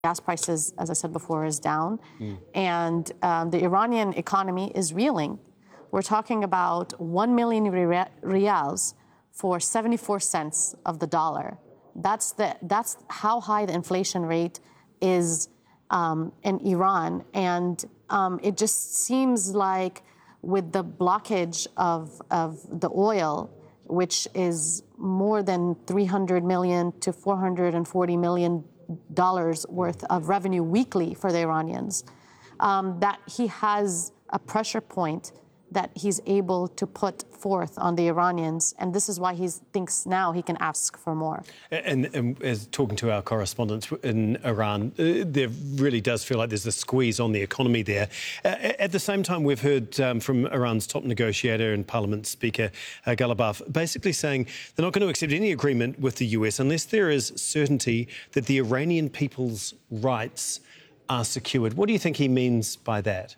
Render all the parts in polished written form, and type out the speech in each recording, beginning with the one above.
Gas prices, as I said before, is down. And the Iranian economy is reeling. We're talking about 1 million riyals for 74 cents of the dollar. That's how high the inflation rate is in Iran. And it just seems like with the blockage of the oil, which is more than $300 million to $440 million worth of revenue weekly for the Iranians, that he has a pressure point that he's able to put forth on the Iranians, and this is why he thinks now he can ask for more. And as talking to our correspondents in Iran, there really does feel like there's a squeeze on the economy there. At the same time, we've heard from Iran's top negotiator and Parliament Speaker Ghalibaf basically saying they're not going to accept any agreement with the US unless there is certainty that the Iranian people's rights are secured. What do you think he means by that?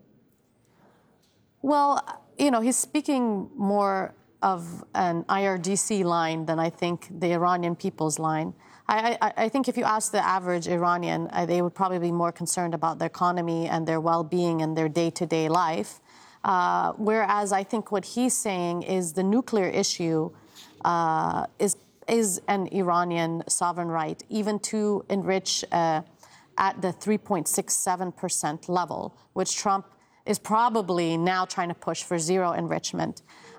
Well, he's speaking more of an IRGC line than I think the Iranian people's line. I think if you ask the average Iranian, they would probably be more concerned about their economy and their well-being and their day-to-day life. Whereas I think what he's saying is the nuclear issue is an Iranian sovereign right, even to enrich at the 3.67% level, which Trump is probably now trying to push for zero enrichment.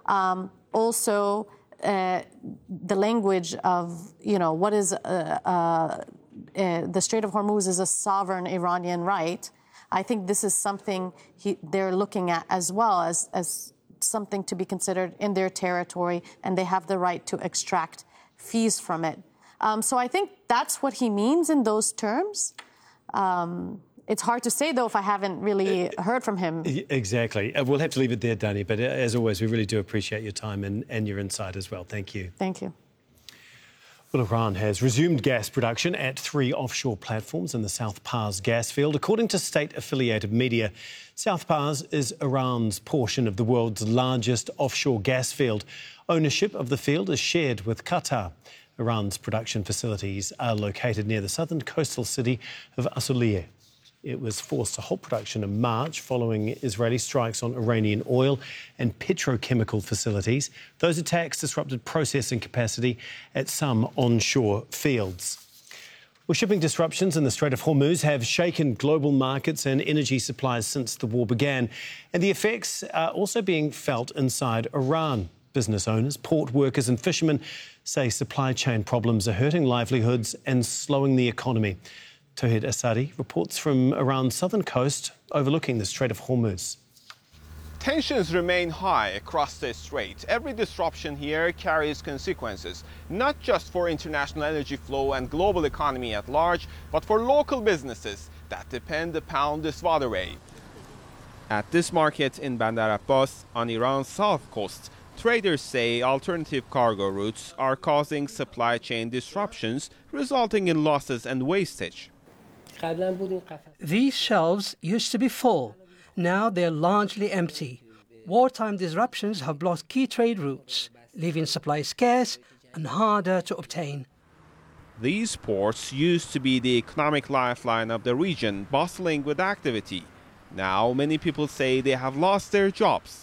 Also, the language of, what is the Strait of Hormuz is a sovereign Iranian right. I think this is something they're looking at as well as something to be considered in their territory, and they have the right to extract fees from it. So I think that's what he means in those terms. It's hard to say, though, if I haven't really heard from him. Exactly. We'll have to leave it there, Dani. But as always, we really do appreciate your time and your insight as well. Thank you. Thank you. Well, Iran has resumed gas production at 3 offshore platforms in the South Pars gas field. According to state-affiliated media, South Pars is Iran's portion of the world's largest offshore gas field. Ownership of the field is shared with Qatar. Iran's production facilities are located near the southern coastal city of Asuliyeh. It was forced to halt production in March following Israeli strikes on Iranian oil and petrochemical facilities. Those attacks disrupted processing capacity at some onshore fields. Well, shipping disruptions in the Strait of Hormuz have shaken global markets and energy supplies since the war began, and the effects are also being felt inside Iran. Business owners, port workers and fishermen say supply chain problems are hurting livelihoods and slowing the economy. Tawhid Asadi reports from Iran's southern coast overlooking the Strait of Hormuz. Tensions remain high across the strait. Every disruption here carries consequences, not just for international energy flow and global economy at large, but for local businesses that depend upon this waterway. At this market in Bandar Abbas on Iran's south coast, traders say alternative cargo routes are causing supply chain disruptions, resulting in losses and wastage. These shelves used to be full. Now they're largely empty. Wartime disruptions have blocked key trade routes, leaving supplies scarce and harder to obtain. These ports used to be the economic lifeline of the region, bustling with activity. Now many people say they have lost their jobs.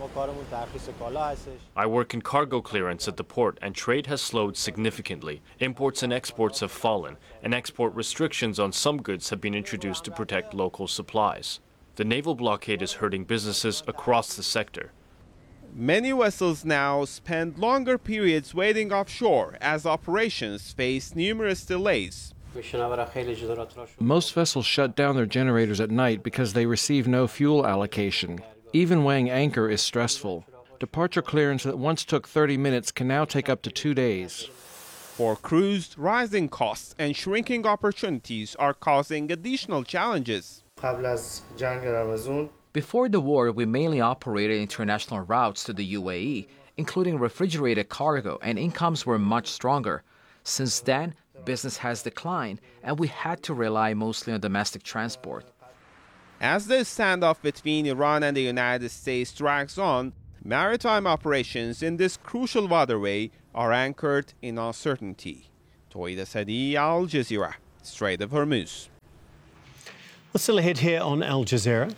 I work in cargo clearance at the port, and trade has slowed significantly. Imports and exports have fallen, and export restrictions on some goods have been introduced to protect local supplies. The naval blockade is hurting businesses across the sector. Many vessels now spend longer periods waiting offshore as operations face numerous delays. Most vessels shut down their generators at night because they receive no fuel allocation. Even weighing anchor is stressful. Departure clearance that once took 30 minutes can now take up to 2 days. For crews, rising costs and shrinking opportunities are causing additional challenges. Before the war, we mainly operated international routes to the UAE, including refrigerated cargo, and incomes were much stronger. Since then, business has declined, and we had to rely mostly on domestic transport. As the standoff between Iran and the United States drags on, maritime operations in this crucial waterway are anchored in uncertainty. Tawhid Asadi, Al Jazeera, Strait of Hormuz. Well, still ahead here on Al Jazeera.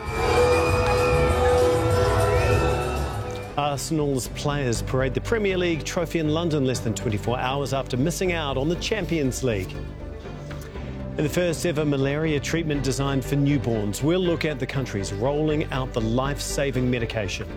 Arsenal's players parade the Premier League trophy in London less than 24 hours after missing out on the Champions League. And the first ever malaria treatment designed for newborns. We'll look at the countries rolling out the life-saving medication.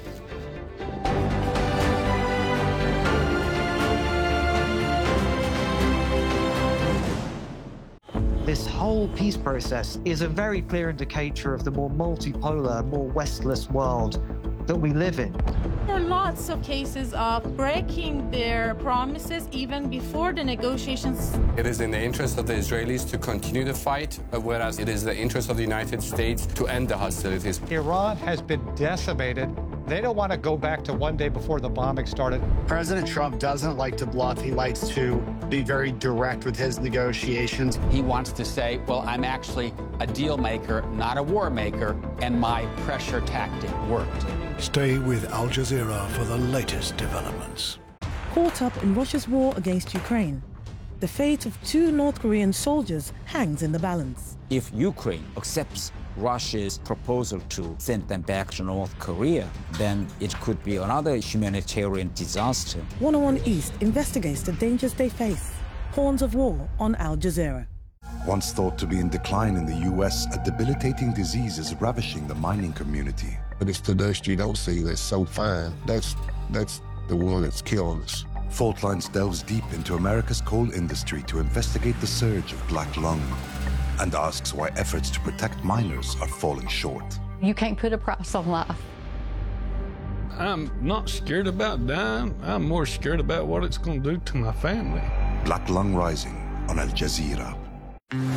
This whole peace process is a very clear indicator of the more multipolar, more Westless world that we live in. There are lots of cases of breaking their promises even before the negotiations. It is in the interest of the Israelis to continue the fight, whereas it is the interest of the United States to end the hostilities. Iran has been decimated. They don't want to go back to one day before the bombing started. President Trump doesn't like to bluff. He likes to be very direct with his negotiations. He wants to say, well, I'm actually a deal maker, not a war maker, and my pressure tactic worked. Stay with Al Jazeera for the latest developments. Caught up in Russia's war against Ukraine, the fate of 2 North Korean soldiers hangs in the balance. If Ukraine accepts Russia's proposal to send them back to North Korea, then it could be another humanitarian disaster. 101 East investigates the dangers they face. Horns of War on Al Jazeera. Once thought to be in decline in the U.S., a debilitating disease is ravishing the mining community. But it's the dust you don't see that's so fine. That's the one that's killing us. Fault Lines delves deep into America's coal industry to investigate the surge of black lung and asks why efforts to protect miners are falling short. You can't put a price on life. I'm not scared about dying. I'm more scared about what it's going to do to my family. Black Lung Rising on Al Jazeera.